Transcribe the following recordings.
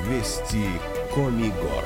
Вести Коми Гор.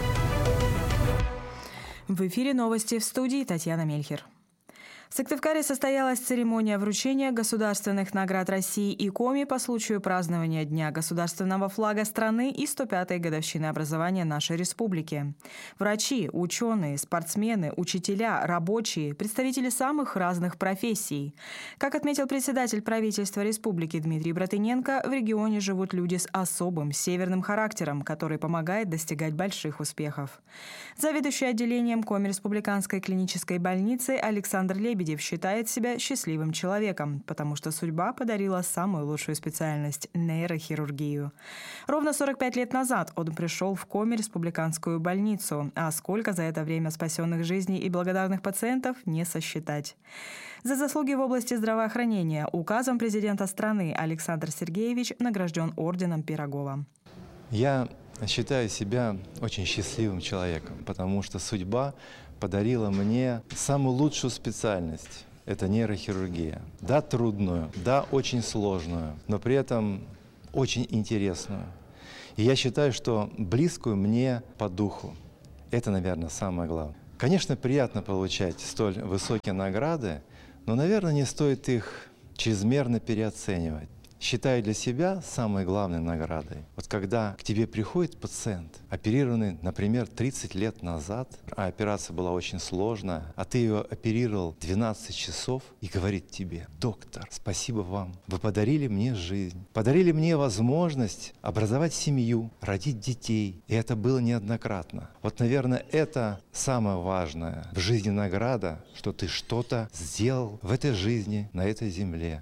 В эфире новости, в студии Татьяна Мельхер. В Сыктывкаре состоялась церемония вручения государственных наград России и Коми по случаю празднования Дня государственного флага страны и 105-й годовщины образования нашей республики. Врачи, ученые, спортсмены, учителя, рабочие, представители самых разных профессий. Как отметил председатель правительства республики Дмитрий Братыненко, в регионе живут люди с особым северным характером, который помогает достигать больших успехов. Заведующий отделением Коми республиканской клинической больницы Александр Лебедев считает себя счастливым человеком, потому что судьба подарила самую лучшую специальность – нейрохирургию. Ровно 45 лет назад он пришел в Коми республиканскую больницу, а сколько за это время спасенных жизней и благодарных пациентов не сосчитать. За заслуги в области здравоохранения указом президента страны Александр Сергеевич награжден орденом Пирогова. Я считаю себя очень счастливым человеком, потому что судьба подарила мне самую лучшую специальность. Это нейрохирургия. Да, трудную, да, очень сложную, но при этом очень интересную. И я считаю, что близкую мне по духу. Это, наверное, самое главное. Конечно, приятно получать столь высокие награды, но, наверное, не стоит их чрезмерно переоценивать. Считаю для себя самой главной наградой. Вот когда к тебе приходит пациент, оперированный, например, 30 лет назад, а операция была очень сложная, а ты ее оперировал 12 часов и говорит тебе: доктор, спасибо вам, вы подарили мне жизнь, подарили мне возможность образовать семью, родить детей, и это было неоднократно. Вот, наверное, это самое важное в жизни награда, что ты что-то сделал в этой жизни, на этой земле.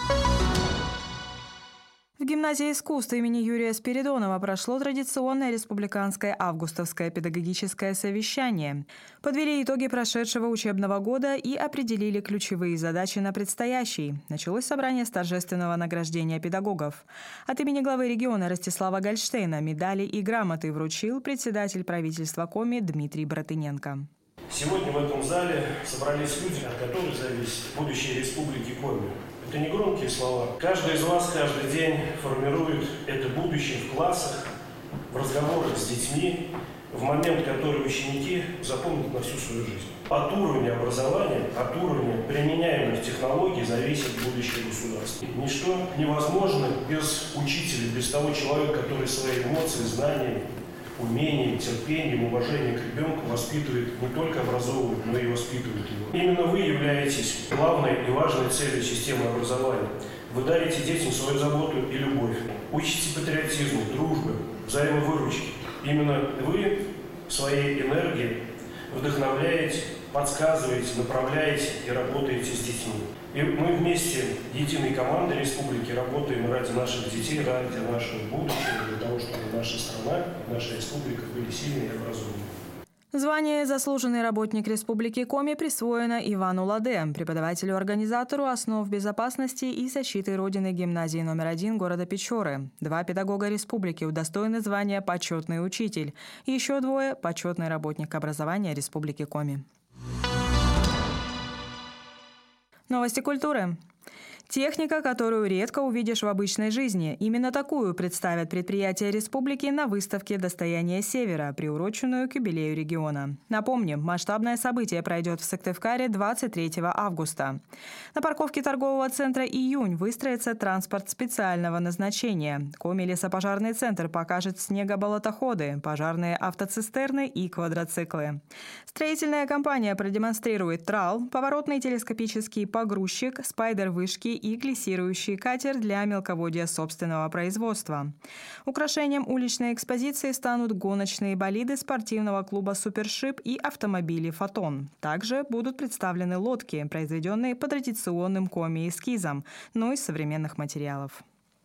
В гимназии искусств имени Юрия Спиридонова прошло традиционное республиканское августовское педагогическое совещание. Подвели итоги прошедшего учебного года и определили ключевые задачи на предстоящий. Началось собрание с торжественного награждения педагогов. От имени главы региона Ростислава Гольштейна медали и грамоты вручил председатель правительства Коми Дмитрий Братыненко. Сегодня в этом зале собрались люди, от которых зависит будущее республики Коми. Это не громкие слова. Каждый из вас каждый день формирует это будущее в классах, в разговорах с детьми, в момент, который ученики запомнят на всю свою жизнь. От уровня образования, от уровня применяемых технологий зависит будущее государства. Ничто невозможно без учителя, без того человека, который свои эмоции, знания, умением, терпением, уважением к ребенку воспитывает, не только образовывает, но и воспитывает его. Именно вы являетесь главной и важной целью системы образования. Вы дарите детям свою заботу и любовь. Учите патриотизму, дружбе, взаимовыручке. Именно вы своей энергией вдохновляете, подсказываете, направляете и работаете с детьми. И мы вместе, единой командой республики, работаем ради наших детей, ради нашего будущего, для того, чтобы наша страна, наша республика были сильны и образованны. Звание «Заслуженный работник Республики Коми» присвоено Ивану Ладе, преподавателю-организатору основ безопасности и защиты Родины гимназии номер 1 города Печоры. 2 педагога республики удостоены звания «Почетный учитель». Еще 2 – «Почетный работник образования Республики Коми». Новости культуры. Техника, которую редко увидишь в обычной жизни. Именно такую представят предприятия республики на выставке «Достояние Севера», приуроченную к юбилею региона. Напомним, масштабное событие пройдет в Сыктывкаре 23 августа. На парковке торгового центра «Июнь» выстроится транспорт специального назначения. Коми лесопожарный центр покажет снегоболотоходы, пожарные автоцистерны и квадроциклы. Строительная компания продемонстрирует трал, поворотный телескопический погрузчик, спайдер-вышки и глиссирующий катер для мелководья собственного производства. Украшением уличной экспозиции станут гоночные болиды спортивного клуба «Супершип» и автомобили «Фотон». Также будут представлены лодки, произведенные по традиционным коми-эскизам, но из современных материалов.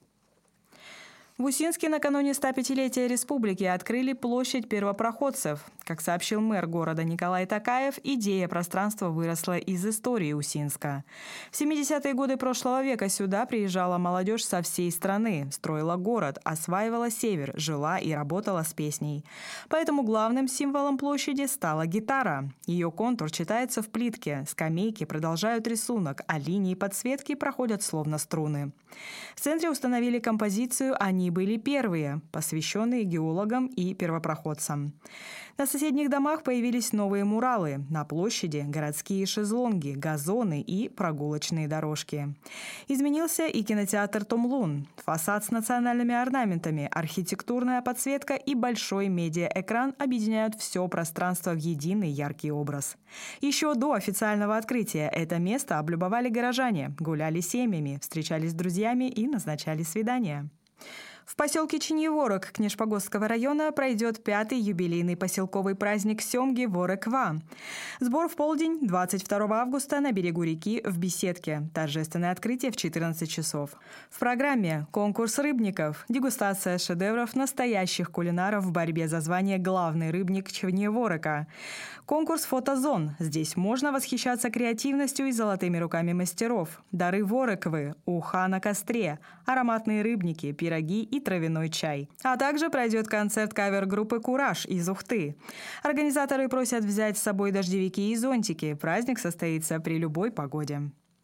В Усинске накануне 105-летия республики открыли площадь первопроходцев. Как сообщил мэр города Николай Токаев, идея пространства выросла из истории Усинска. В 70-е годы прошлого века сюда приезжала молодежь со всей страны, строила город, осваивала север, жила и работала с песней. Поэтому главным символом площади стала гитара. Ее контур читается в плитке, скамейки продолжают рисунок, а линии подсветки проходят словно струны. В центре установили композицию «Они они были первые, посвященные геологам и первопроходцам. На соседних домах появились новые муралы, на площади – городские шезлонги, газоны и прогулочные дорожки. Изменился и кинотеатр «Томлун», фасад с национальными орнаментами, архитектурная подсветка и большой медиаэкран объединяют все пространство в единый яркий образ. Еще до официального открытия это место облюбовали горожане, гуляли семьями, встречались с друзьями и назначали свидания. В поселке Чиньеворок Книжпогосского района пройдет 5-й юбилейный поселковый праздник Семги Вореква. Сбор в полдень 22 августа на берегу реки в беседке. Торжественное открытие в 14 часов. В программе конкурс рыбников, дегустация шедевров настоящих кулинаров в борьбе за звание «Главный рыбник Чиньеворока». Конкурс фотозон. Здесь можно восхищаться креативностью и золотыми руками мастеров. Дары Вореквы, уха на костре, ароматные рыбники, пироги и травяной чай. А также пройдет концерт кавер-группы «Кураж» из Ухты. Организаторы просят взять с собой дождевики и зонтики. Праздник состоится при любой погоде.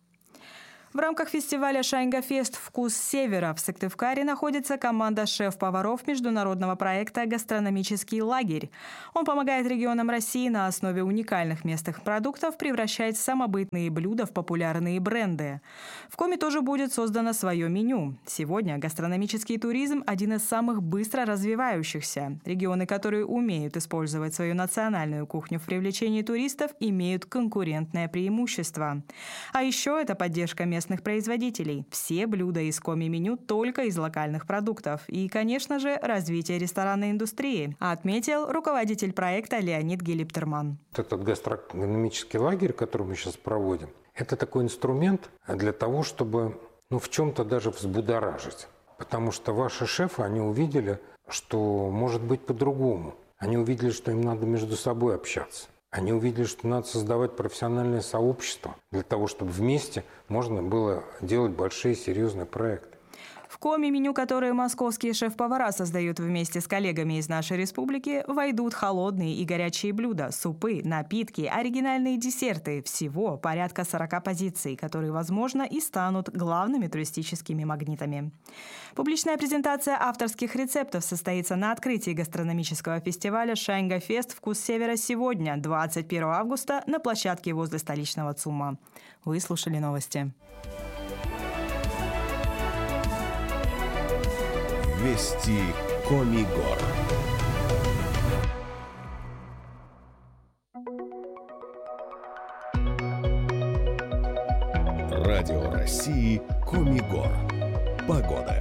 В рамках фестиваля «Шайнга-фест. Вкус Севера» в Сыктывкаре находится команда шеф-поваров международного проекта «Гастрономический лагерь». Он помогает регионам России на основе уникальных местных продуктов превращать самобытные блюда в популярные бренды. В Коми тоже будет создано свое меню. Сегодня гастрономический туризм – один из самых быстро развивающихся. Регионы, которые умеют использовать свою национальную кухню в привлечении туристов, имеют конкурентное преимущество. А еще это поддержка местных производителей. Все блюда из Коми-меню только из локальных продуктов. И, конечно же, развитие ресторанной индустрии, отметил руководитель проекта Леонид Гелиптерман. Этот гастрономический лагерь, который мы сейчас проводим, это такой инструмент для того, чтобы в чем-то даже взбудоражить. Потому что ваши шефы, они увидели, что может быть по-другому. Они увидели, что им надо между собой общаться. Они увидели, что надо создавать профессиональное сообщество для того, чтобы вместе можно было делать большие серьезные проекты. В Коми-меню, которые московские шеф-повара создают вместе с коллегами из нашей республики, войдут холодные и горячие блюда, супы, напитки, оригинальные десерты. Всего порядка 40 позиций, которые, возможно, и станут главными туристическими магнитами. Публичная презентация авторских рецептов состоится на открытии гастрономического фестиваля «Шайнга-фест. Вкус Севера» сегодня, 21 августа, на площадке возле столичного ЦУМа. Вы слушали новости. Вести Коми-гор. Радио России Коми-гор. Погода.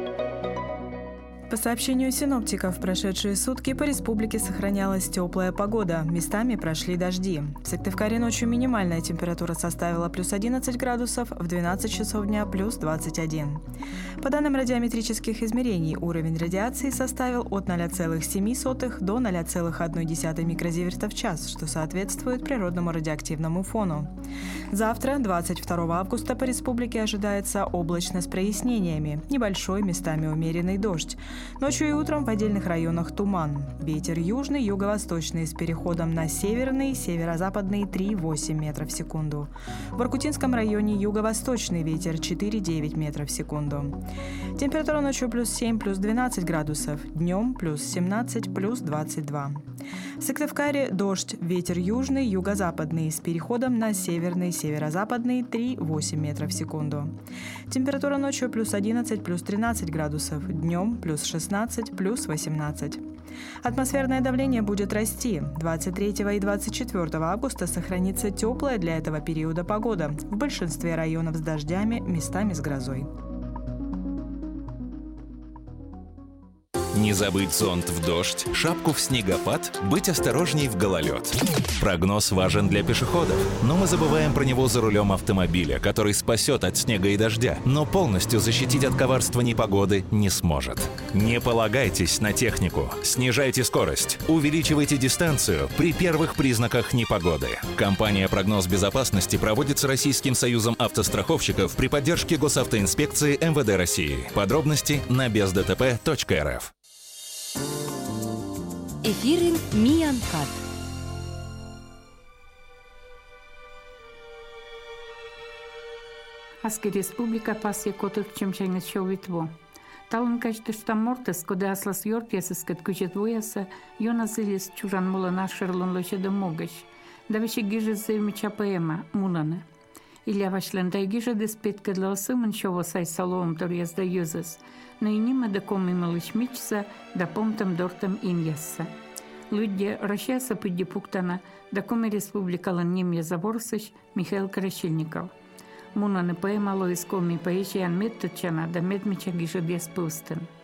По сообщению синоптиков, в прошедшие сутки по республике сохранялась теплая погода. Местами прошли дожди. В Сыктывкаре ночью минимальная температура составила плюс 11 градусов, в 12 часов дня плюс 21. По данным радиометрических измерений, уровень радиации составил от 0,7 до 0,1 микрозиверта в час, что соответствует природному радиоактивному фону. Завтра, 22 августа, по республике ожидается облачно с прояснениями, небольшой, местами умеренный дождь. Ночью и утром в отдельных районах туман. Ветер южный, юго-восточный с переходом на северный, северо-западный 3,8 метров в секунду. В Воркутинском районе юго-восточный ветер 4,9 метров в секунду. Температура ночью плюс 7, плюс 12 градусов, днем плюс 17, плюс 22. В Сыктывкаре дождь, ветер южный, юго-западный с переходом на северный, северо-западный 3,8 метров в секунду. Температура ночью плюс 11, плюс 13 градусов, днем плюс 16, плюс 18. Атмосферное давление будет расти. 23 и 24 августа сохранится теплая для этого периода погода. В большинстве районов с дождями, местами с грозой. Не забыть зонт в дождь, шапку в снегопад, быть осторожней в гололед. Прогноз важен для пешеходов, но мы забываем про него за рулем автомобиля, который спасет от снега и дождя, но полностью защитить от коварства непогоды не сможет. Не полагайтесь на технику, снижайте скорость, увеличивайте дистанцию при первых признаках непогоды. Компания «Прогноз безопасности» проводится Российским союзом автостраховщиков при поддержке Госавтоинспекции МВД России. Подробности на бездтп.рф. Эфирин Миянкат. Аски республика паси котов чемчайнес шовитво. Talon käsitystä mortes, kun aslas jortiasas, kad kuchet vuojassa, Jonas ilis čužan mulla našerlon lošeda mogaš. Da viši gižas miča poema, mulane. Ilja vašlen da giža despet, kad la osumën šovo saj salom torjes da juzas. Na inima da komima lišmičsa, da pomtam dortam injassa. Люди ращаса пыдди пуктана, да коми республикалан немья заворсыш Михаил Кращельников. Муна не поэмало из коми поэшиян метточана, да медмича гиша без пустын.